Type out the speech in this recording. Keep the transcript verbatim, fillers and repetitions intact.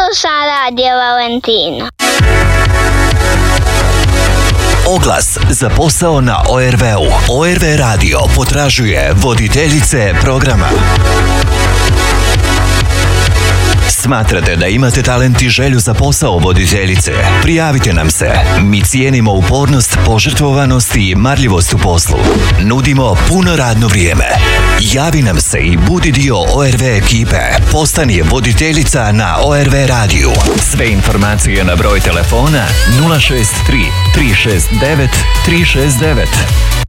Sluša Radio Valentino. Oglas za posao na O R V-u. O R V Radio potražuje voditeljice programa. Smatrate da imate talent i želju za posao voditeljice? Prijavite nam se. Mi cijenimo upornost, požrtvovanost i marljivost u poslu. Nudimo puno radno vrijeme. Javi nam se i budi dio O R V ekipe. Postani voditeljica na O R V radiju. Sve informacije na broj telefona nula šest tri tri šest devet tri šest devet.